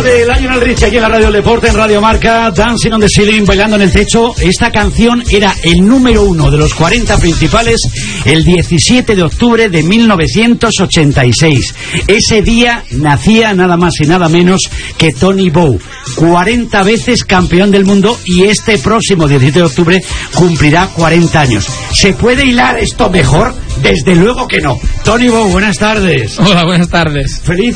de Lionel Richie aquí en la Radio del Deporte, en Radio Marca. Dancing on the Ceiling, bailando en el techo. Esta canción era el número 1 de los 40 principales el 17 de octubre de 1986. Ese día nacía nada más y nada menos que Tony Bow, 40 veces campeón del mundo, y este próximo 17 de octubre cumplirá 40 años. ¿Se puede hilar esto mejor? Desde luego que no. Tony Bow, buenas tardes. Hola, buenas tardes. Feliz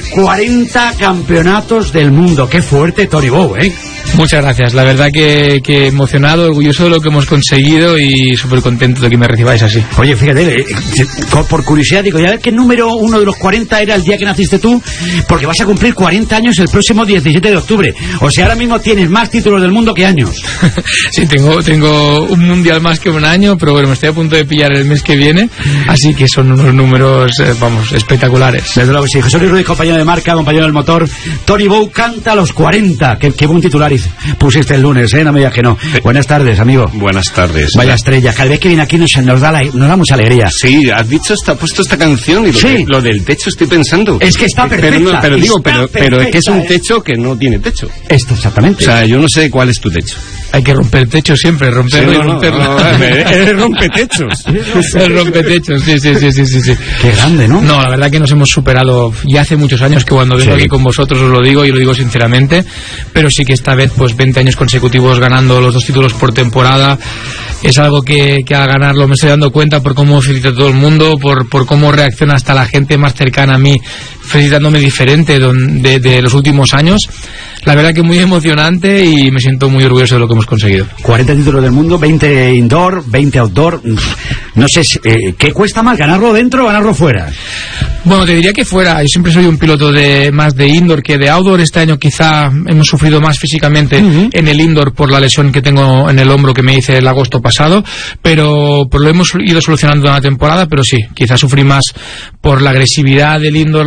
40 campeonatos del mundo. Qué fuerte, Tony Bow, ¿eh? Muchas gracias. La verdad que emocionado, orgulloso de lo que hemos conseguido y súper contento de que me recibáis así. Oye, fíjate, por curiosidad digo, ¿ya ves qué número 1 de los 40 era el día que naciste tú? Porque vas a cumplir 40 años el próximo 17 de octubre. O sea, ahora mismo tienes más títulos del mundo que años. Sí, tengo un mundial más que un año, pero bueno, me estoy a punto de pillar el mes que viene, así que son unos números, espectaculares. Desde luego que sí. José Luis Ruiz, compañero de marca, compañero del motor. Tony Bow canta a los 40. Qué buen titular pusiste el lunes, no me digas que no. Buenas tardes, amigo. Buenas tardes. Vaya estrella, cada vez que viene aquí nos da mucha alegría. Sí, has dicho, ha puesto esta canción y lo del techo estoy pensando. Es que está perfecta. Pero es que es un techo que no tiene techo. Esto, exactamente. O sea, yo no sé cuál es tu techo. Hay que romper el techo siempre, romperlo y romperlo. Eres rompetechos. El rompetechos, sí. Qué grande, ¿no? No, la verdad que nos hemos superado ya hace muchos años, que cuando vengo aquí con vosotros os lo digo y lo digo sinceramente, pero sí que esta vez pues 20 años consecutivos ganando los 2 títulos por temporada es algo que al ganarlo me estoy dando cuenta por cómo felicita a todo el mundo, por cómo reacciona hasta la gente más cercana a mí felicitándome diferente de los últimos años. La verdad que muy emocionante y me siento muy orgulloso de lo que hemos conseguido. 40 títulos del mundo, 20 indoor, 20 outdoor. No sé, ¿qué cuesta más, ganarlo dentro o ganarlo fuera? Bueno, te diría que fuera. Yo siempre soy un piloto más de indoor que de outdoor. Este año quizá hemos sufrido más físicamente en el indoor por la lesión que tengo en el hombro que me hice el agosto pasado, pero lo hemos ido solucionando en la temporada, pero sí, quizá sufrí más por la agresividad del indoor,